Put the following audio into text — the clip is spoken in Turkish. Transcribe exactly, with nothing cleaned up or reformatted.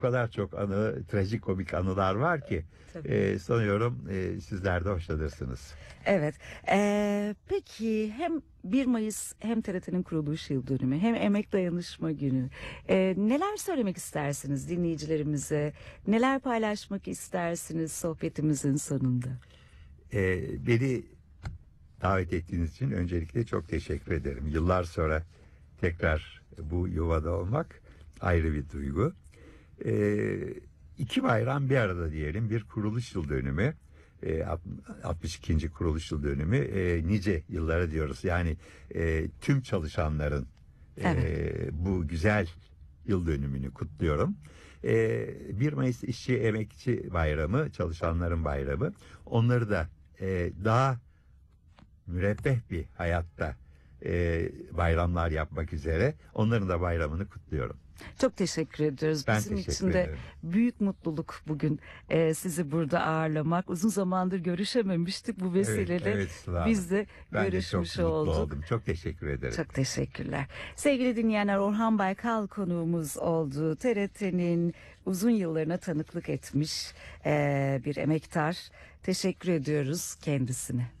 O kadar çok anı, trajikomik anılar var ki Tabii. e, sanıyorum e, sizler de hoşlanırsınız. Evet. Ee, peki hem bir Mayıs hem T R T'nin kuruluş yıl dönümü hem Emek Dayanışma Günü. Ee, neler söylemek istersiniz dinleyicilerimize? Neler paylaşmak istersiniz sohbetimizin sonunda? E, beni davet ettiğiniz için öncelikle çok teşekkür ederim. Yıllar sonra tekrar bu yuvada olmak ayrı bir duygu. E, iki bayram bir arada diyelim. Bir kuruluş yıl dönümü. E, altmış ikinci kuruluş yıl dönümü e, nice yıllara diyoruz. Yani e, tüm çalışanların e, Evet. bu güzel yıl dönümünü kutluyorum. E, bir Mayıs İşçi Emekçi Bayramı, çalışanların bayramı. Onları da e, daha müreffeh bir hayatta e, bayramlar yapmak üzere onların da bayramını kutluyorum. Çok teşekkür ediyoruz. Ben Bizim teşekkür için de ederim. büyük mutluluk bugün e, sizi burada ağırlamak. Uzun zamandır görüşememiştik bu Evet, vesileyle. evet Sıla Hanım. Biz de Ben de görüşmüş çok mutlu olduk. oldum. Çok teşekkür ederim. Çok teşekkürler. Sevgili dinleyenler, Orhan Baykal konuğumuz oldu. T R T'nin uzun yıllarına tanıklık etmiş e, bir emektar. Teşekkür ediyoruz kendisine.